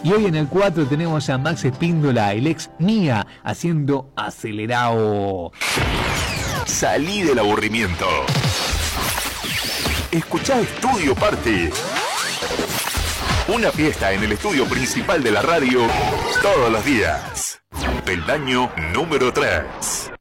Y hoy en el 4 tenemos a Max Espíndola, el ex Mía, haciendo Acelerao. Salí del aburrimiento. Escuchá Estudio Party. Una fiesta en el estudio principal de la radio todos los días. Peldaño número 3.